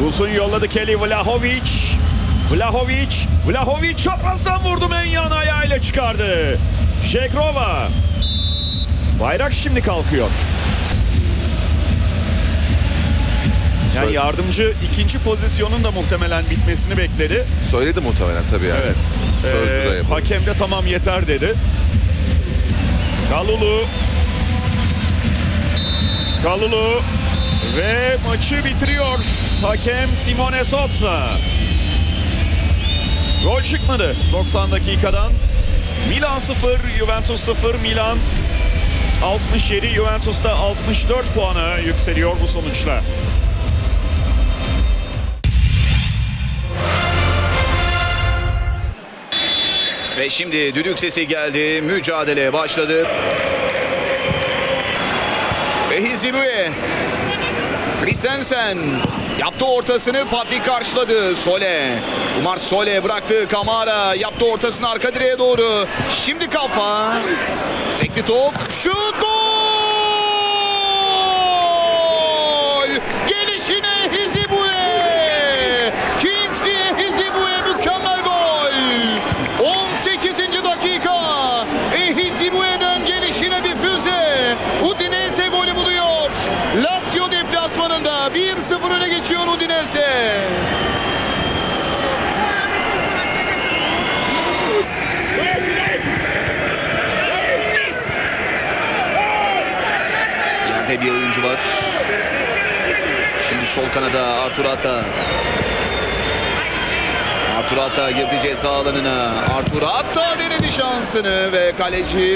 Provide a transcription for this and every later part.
Uzun yolladı Kelly Vlahovic. Vlahovic çaprazdan vurdu, Menyan ayağıyla çıkardı. Şegrova. Bayrak şimdi kalkıyor. Yani yardımcı ikinci pozisyonun da muhtemelen bitmesini bekledi. Söyledi muhtemelen tabii yani. Evet. Sözlü de yapalım. Hakem de tamam yeter dedi. Kalulu ve maçı bitiriyor hakem Simone Sozza. Gol çıkmadı 90 dakikadan. Milan 0, Juventus 0. Milan 67, Juventus da 64 puana yükseliyor bu sonuçla. Ve şimdi düdük sesi geldi. Mücadele başladı. Ehizibue. Christensen yaptı ortasını, Patrick karşıladı. Sole. Umar Sole bıraktı. Kamara yaptı ortasını arka direğe doğru. Şimdi kafa. Sekti top. Şut, gol! Gelişine Ehizibue. Kingsley Ehizibue mükemmel gol. 18. dakika. Ehizibue'den gelişine bir füze. Udinese golü buluyor. Lazio deplasmanında 1-0 öne geçiyor Udinese. Yerde bir oyuncu var. Şimdi sol kanada Artur Ata. Artur Ata girdi ceza alanına. Artur Ata denedi şansını ve kaleci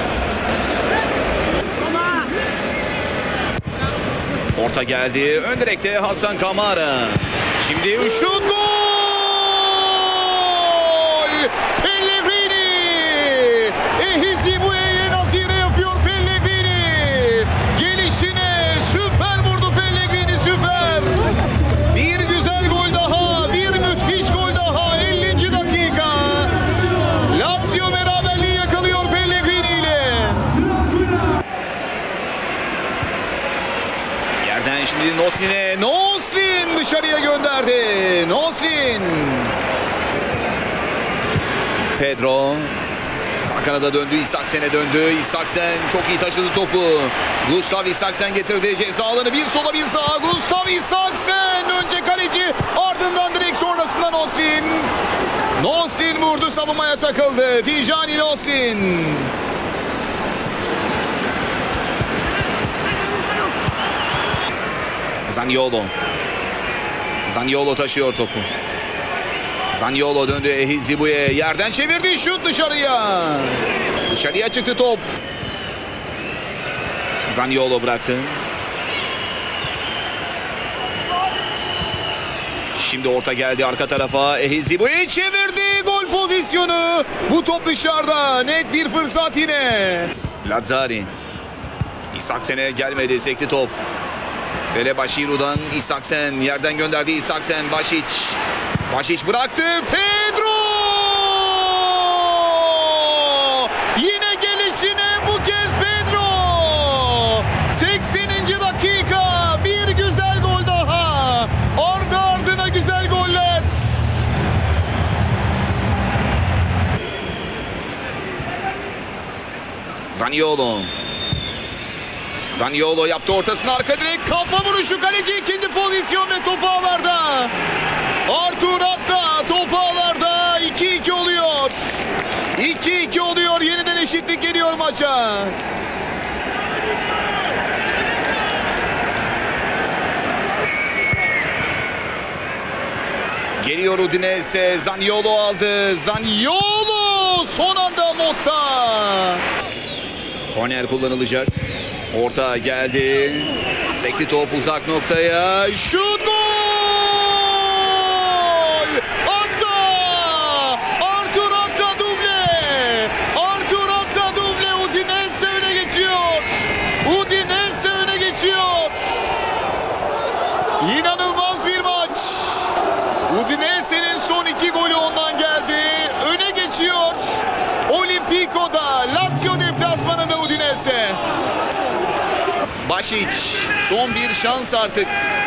orta geldi. Ön direkte Hasan Kamara. Şimdi şut, gol! Pellegrini! Ehizibue'ye nazire yapıyor Pellegrini. Gelişine süper vurdu Pellegrini, süper. Bir güzel gol daha, bir müthiş gol daha. 50. dakika. Lazio beraberliği yakalıyor Pellegrini ile. Yerden şimdi Noslin'e. Noslin dışarıya gönderdi. Noslin. Pedro. Sağ kanada döndü. İshaksen'e döndü. İshaksen çok iyi taşıdı topu. Gustav İshaksen getirdi ceza alanı. Bir sola bir sağa. Gustav İshaksen. Önce kaleci, ardından direkt sonrasında Noslin. Noslin vurdu, savunmaya takıldı. Tijani Noslin. Zaniolo. Zaniolo taşıyor topu. Zaniolo döndü Ehizibu'ya. Yerden çevirdi. Şut dışarıya. Dışarıya çıktı top. Zaniolo bıraktı. Şimdi orta geldi arka tarafa. Ehizibu'ya çevirdi. Gol pozisyonu. Bu top dışarıda. Net bir fırsat yine. Lazzari. İshaksen'e gelmedi. Sekti top. Vele Bashiru'dan İshaksen. Yerden gönderdi İshaksen. Bašić bıraktı. Pedro! Yine gelişine bu kez Pedro. 80. dakika. Bir güzel gol daha. Ardı ardına güzel goller. Zaniolo yaptı ortasını, arka direk, kafa vuruşu, kaleci ikinci pozisyon ve top ağlarda. Artur Ata top ağlarda. 2-2 oluyor. 2-2 oluyor. Yeniden eşitlik geliyor maça. Geliyor Udinese. Zaniolo aldı. Zaniolo son anda Motta. Korner kullanılacak. Orta geldi. Sekti top uzak noktaya. Şut, gol! Ata! Artur Ata duble! Artur Ata duble. Udinese öne geçiyor. Udinese öne geçiyor. İnanılmaz bir maç. Udinese'nin son 2 golü ondan geldi. Öne geçiyor. Olimpico'da, Lazio deplasmanında Udinese. Bašić son bir şans artık.